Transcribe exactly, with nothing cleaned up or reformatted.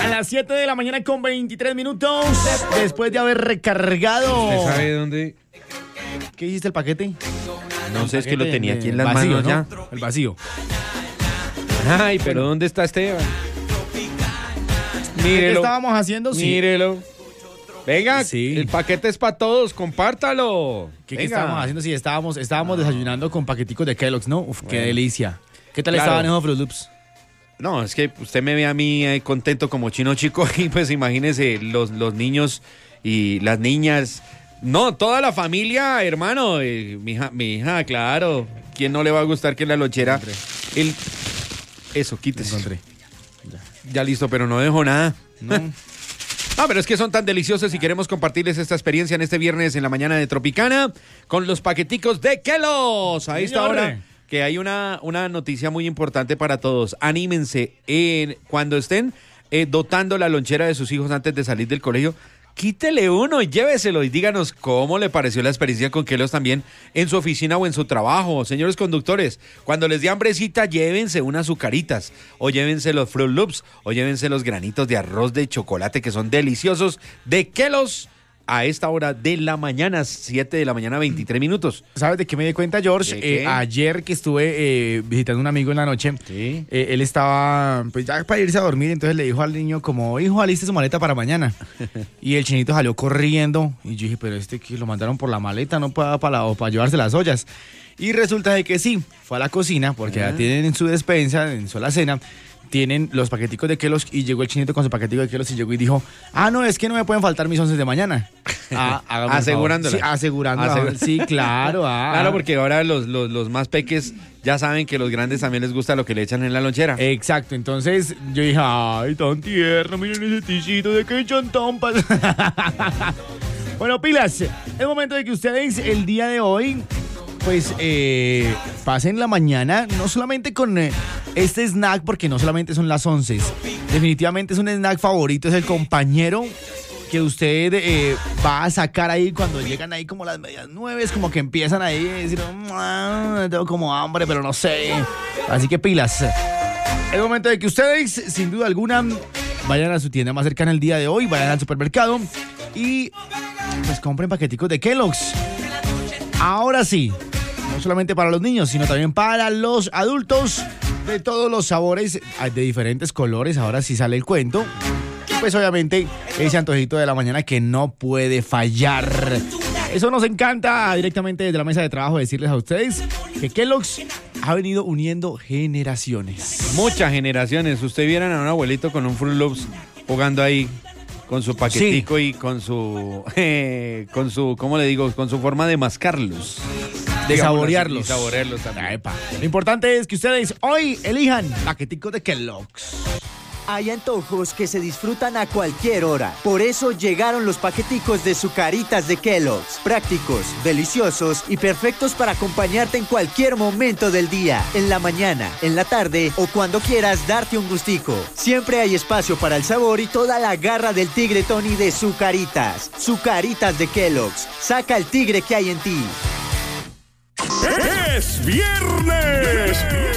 las siete de la mañana con veintitrés minutos. Después de haber recargado. ¿Usted sabe dónde? ¿Qué hiciste el paquete? No sé, es que lo tenía aquí en las vacío, manos ¿no? ya. El vacío. Ay, pero ¿dónde está Esteban? ¿Qué Mírelo. estábamos haciendo? Sí. Mírelo. Venga, Sí. el paquete es para todos, compártalo. ¿Qué, qué Venga. estábamos haciendo? Sí, estábamos, estábamos desayunando con paqueticos de Kellogg's, ¿no? Uf, qué Bueno. delicia. ¿Qué tal Claro. estaban esos Fruit Loops? No, es que usted me ve a mí eh, contento como chino chico y pues imagínese los, los niños y las niñas. No, toda la familia, hermano. Eh, mi hija, mi hija, claro. ¿Quién no le va a gustar que la lonchera? El... Eso, quítese. Encontré. Ya listo, pero no dejo nada. No. Ah, pero es que son tan deliciosos y queremos compartirles esta experiencia en este viernes en la mañana de Tropicana con los paqueticos de Kellogg's. A esta Señor. hora que hay una, una noticia muy importante para todos. Anímense en, cuando estén eh, dotando la lonchera de sus hijos antes de salir del colegio. Quítele uno y lléveselo y díganos cómo le pareció la experiencia con Kellogg's también en su oficina o en su trabajo. Señores conductores, cuando les dé hambrecita, llévense unas azucaritas o llévense los Fruit Loops o llévense los granitos de arroz de chocolate que son deliciosos de Kellogg's a esta hora de la mañana, siete de la mañana, veintitrés minutos. ¿Sabes de qué me di cuenta, George? ¿De qué? Eh, ayer que estuve eh, visitando a un amigo en la noche, Sí. eh, él estaba pues ya para irse a dormir, entonces le dijo al niño como, hijo, aliste su maleta para mañana. Y el chinito salió corriendo y yo dije, pero este que lo mandaron por la maleta, no para, para, o para llevarse las ollas. Y resulta de que sí, fue a la cocina porque Ah. ya tienen en su despensa, en su alacena, tienen los paqueticos de Kellogg's y llegó el chinito con su paquetico de Kellogg's y llegó y dijo, ah, no, es que no me pueden faltar mis once de mañana. Ah, hágame el favor. Asegurándola. Sí, asegurándola. Asegu- Sí, claro. Ah, Claro, porque ahora los, los, los más peques ya saben que los grandes también les gusta lo que le echan en la lonchera. Exacto, entonces yo dije, ay, tan tierno, miren ese ticito de que echan tampas. Bueno, pilas, es momento de que ustedes el día de hoy, pues, eh, pasen la mañana, no solamente con eh, este snack, porque no solamente son las once, definitivamente es un snack favorito, es el compañero que usted eh, va a sacar ahí cuando llegan ahí como las medias nueve, es como que empiezan ahí a decir, "Ah, tengo como hambre, pero no sé". Así que pilas. Es momento de que ustedes, sin duda alguna, vayan a su tienda más cercana el día de hoy, vayan al supermercado y pues compren paqueticos de Kellogg's. Ahora sí, no solamente para los niños, sino también para los adultos de todos los sabores, de diferentes colores. Ahora sí sale el cuento. Pues obviamente ese antojito de la mañana que no puede fallar. Eso nos encanta directamente desde la mesa de trabajo decirles a ustedes que Kellogg's ha venido uniendo generaciones. Muchas generaciones. Usted vieran a un abuelito con un Fruit Loops jugando ahí con su paquetico y con su, eh, con su, ¿cómo le digo? Con su forma de mascarlos. De Digámoslo saborearlos. así, y saborearlos también. Epa. Lo importante es que ustedes hoy elijan paqueticos de Kellogg's. Hay antojos que se disfrutan a cualquier hora. Por eso llegaron los paqueticos de Zucaritas de Kellogg's. Prácticos, deliciosos y perfectos para acompañarte en cualquier momento del día. En la mañana, en la tarde o cuando quieras darte un gustico. Siempre hay espacio para el sabor y toda la garra del tigre Tony de Zucaritas. Zucaritas de Kellogg's. Saca el tigre que hay en ti. ¡Es viernes!